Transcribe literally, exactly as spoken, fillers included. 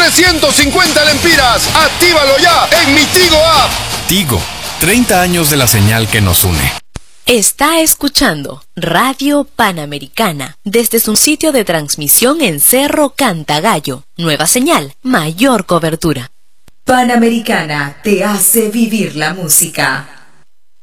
trescientos cincuenta lempiras. Actívalo ya en mi Tigo App. Tigo, treinta años de la señal que nos une. Está escuchando Radio Panamericana desde su sitio de transmisión en Cerro Cantagallo. Nueva señal, mayor cobertura. Panamericana te hace vivir la música.